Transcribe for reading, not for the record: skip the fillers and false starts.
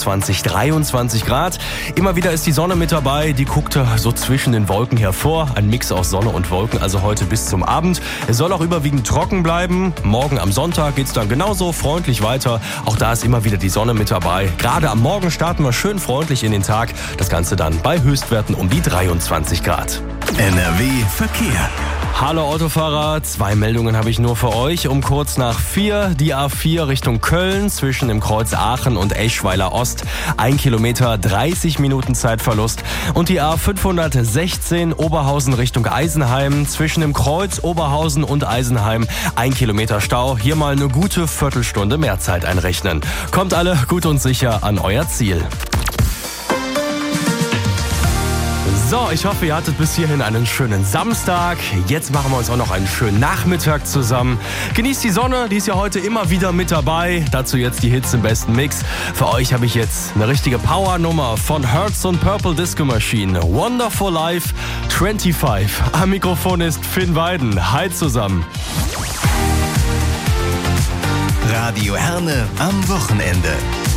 22, 23 Grad. Immer wieder ist die Sonne mit dabei, die guckt so zwischen den Wolken hervor. Ein Mix aus Sonne und Wolken, also heute bis zum Abend. Es soll auch überwiegend trocken bleiben. Morgen am Sonntag geht's dann genauso freundlich weiter. Auch da ist immer wieder die Sonne mit dabei. Gerade am Morgen starten wir schön freundlich in den Tag. Das Ganze dann bei Höchstwerten um die 23 Grad. NRW Verkehr. Hallo Autofahrer, 2 Meldungen habe ich nur für euch. Um kurz nach 4 die A4 Richtung Köln zwischen dem Kreuz Aachen und Eschweiler Ost. 1 Kilometer, 30 Minuten Zeitverlust. Und die A516 Oberhausen Richtung Eisenheim zwischen dem Kreuz Oberhausen und Eisenheim. 1 Kilometer Stau, hier mal eine gute Viertelstunde mehr Zeit einrechnen. Kommt alle gut und sicher an euer Ziel. So, ich hoffe, ihr hattet bis hierhin einen schönen Samstag. Jetzt machen wir uns auch noch einen schönen Nachmittag zusammen. Genießt die Sonne, die ist ja heute immer wieder mit dabei. Dazu jetzt die Hits im besten Mix. Für euch habe ich jetzt eine richtige Powernummer von Hertz und Purple Disco Machine. Wonderful Life 25. Am Mikrofon ist Finn Weiden. Hi zusammen. Radio Herne am Wochenende.